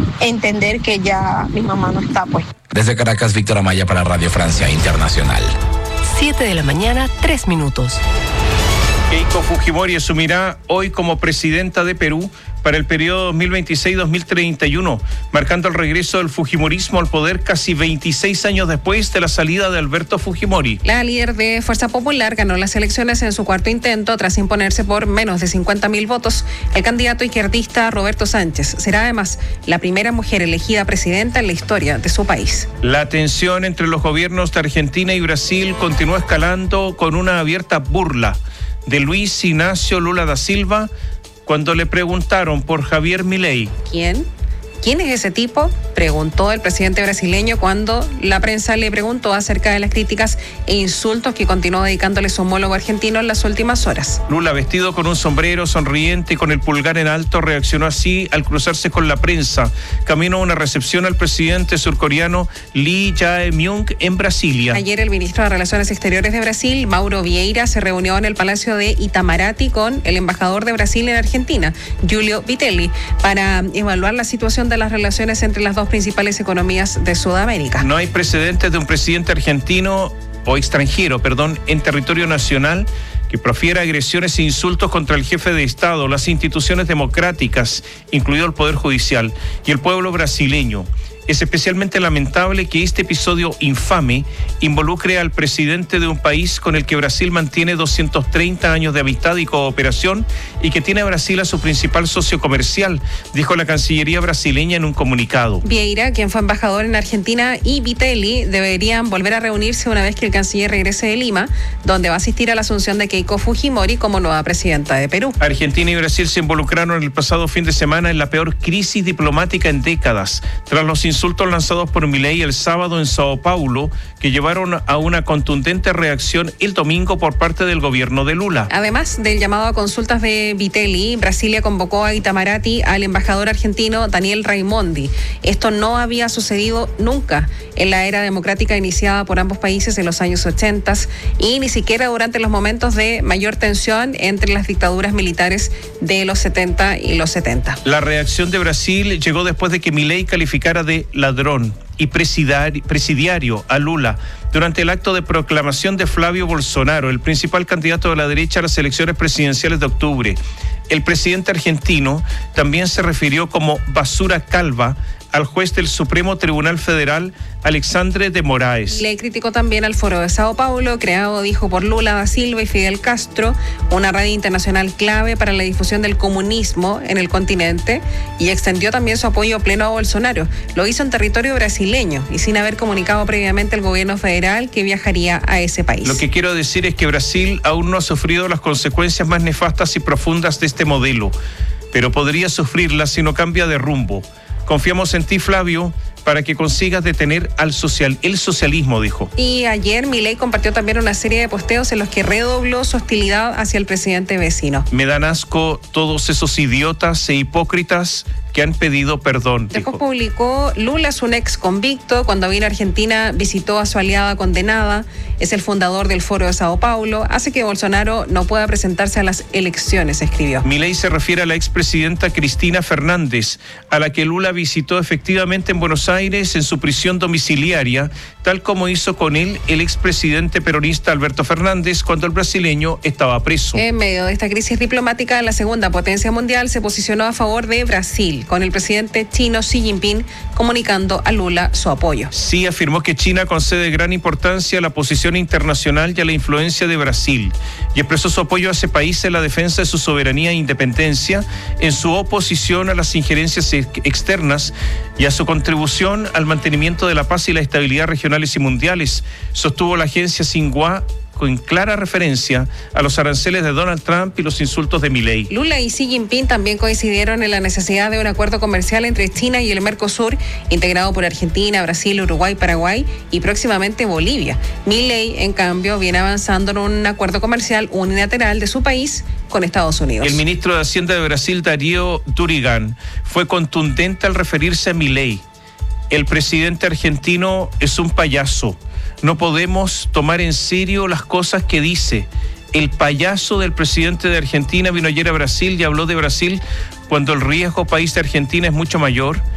entender que ya mi mamá no está, pues. Desde Caracas, Víctor Amaya para Radio Francia Internacional. 7:03 a.m. Keiko Fujimori asumirá hoy como presidenta de Perú para el periodo 2026-2031, marcando el regreso del fujimorismo al poder casi 26 años después de la salida de Alberto Fujimori. La líder de Fuerza Popular ganó las elecciones en su cuarto intento tras imponerse por menos de 50.000 votos. El candidato izquierdista Roberto Sánchez será además la primera mujer elegida presidenta en la historia de su país. La tensión entre los gobiernos de Argentina y Brasil continúa escalando con una abierta burla de Luis Ignacio Lula da Silva cuando le preguntaron por Javier Milei. ¿Quién es ese tipo?, preguntó el presidente brasileño cuando la prensa le preguntó acerca de las críticas e insultos que continuó dedicándole su homólogo argentino en las últimas horas. Lula, vestido con un sombrero, sonriente y con el pulgar en alto, reaccionó así al cruzarse con la prensa, camino a una recepción al presidente surcoreano Lee Jae-myung en Brasilia. Ayer el ministro de Relaciones Exteriores de Brasil, Mauro Vieira, se reunió en el Palacio de Itamaraty con el embajador de Brasil en Argentina, Giulio Vitelli, para evaluar la situación de las relaciones entre las dos principales economías de Sudamérica. No hay precedentes de un presidente argentino o extranjero, en territorio nacional que profiera agresiones e insultos contra el jefe de Estado, las instituciones democráticas, incluido el Poder Judicial, y el pueblo brasileño. Es especialmente lamentable que este episodio infame involucre al presidente de un país con el que Brasil mantiene 230 años de amistad y cooperación y que tiene a Brasil a su principal socio comercial, dijo la Cancillería brasileña en un comunicado. Vieira, quien fue embajador en Argentina, y Vitelli deberían volver a reunirse una vez que el canciller regrese de Lima, donde va a asistir a la asunción de Keiko Fujimori como nueva presidenta de Perú. Argentina y Brasil se involucraron el pasado fin de semana en la peor crisis diplomática en décadas, tras los insultos lanzados por Milei el sábado en Sao Paulo, que llevaron a una contundente reacción el domingo por parte del gobierno de Lula. Además del llamado a consultas de Vitelli, Brasilia convocó a Itamaraty al embajador argentino Daniel Raimondi. Esto no había sucedido nunca en la era democrática iniciada por ambos países en los años 80 y ni siquiera durante los momentos de mayor tensión entre las dictaduras militares de los 70 y los 70. La reacción de Brasil llegó después de que Milei calificara de ladrón y presidiario a Lula durante el acto de proclamación de Flavio Bolsonaro, el principal candidato de la derecha a las elecciones presidenciales de octubre. El presidente argentino también se refirió como basura calva al juez del Supremo Tribunal Federal, Alexandre de Moraes. Le criticó también al Foro de Sao Paulo, creado, dijo, por Lula da Silva y Fidel Castro, una red internacional clave para la difusión del comunismo en el continente, y extendió también su apoyo pleno a Bolsonaro. Lo hizo en territorio brasileño y sin haber comunicado previamente al gobierno federal que viajaría a ese país. Lo que quiero decir es que Brasil aún no ha sufrido las consecuencias más nefastas y profundas de este modelo, pero podría sufrirlas si no cambia de rumbo. Confiamos en ti, Flavio, para que consigas detener el socialismo, dijo. Y ayer Milei compartió también una serie de posteos en los que redobló su hostilidad hacia el presidente vecino. Me dan asco todos esos idiotas e hipócritas que han pedido perdón. Después publicó: Lula es un ex convicto. Cuando vino a Argentina visitó a su aliada condenada. Es el fundador del Foro de Sao Paulo. Hace que Bolsonaro no pueda presentarse a las elecciones, escribió. Milei se refiere a la expresidenta Cristina Fernández, a la que Lula visitó efectivamente en Buenos Aires en su prisión domiciliaria, tal como hizo con él el expresidente peronista Alberto Fernández cuando el brasileño estaba preso. En medio de esta crisis diplomática, la segunda potencia mundial se posicionó a favor de Brasil, con el presidente chino Xi Jinping comunicando a Lula su apoyo. Xi afirmó que China concede gran importancia a la posición internacional y a la influencia de Brasil, y expresó su apoyo a ese país en la defensa de su soberanía e independencia, en su oposición a las injerencias externas y a su contribución al mantenimiento de la paz y la estabilidad regionales y mundiales, sostuvo la agencia Xinhua, con clara referencia a los aranceles de Donald Trump y los insultos de Milei. Lula y Xi Jinping también coincidieron en la necesidad de un acuerdo comercial entre China y el Mercosur, integrado por Argentina, Brasil, Uruguay, Paraguay y próximamente Bolivia. Milei, en cambio, viene avanzando en un acuerdo comercial unilateral de su país con Estados Unidos. El ministro de Hacienda de Brasil, Darío Durigan, fue contundente al referirse a Milei. El presidente argentino es un payaso. No podemos tomar en serio las cosas que dice. El payaso del presidente de Argentina vino ayer a Brasil y habló de Brasil cuando el riesgo país de Argentina es mucho mayor.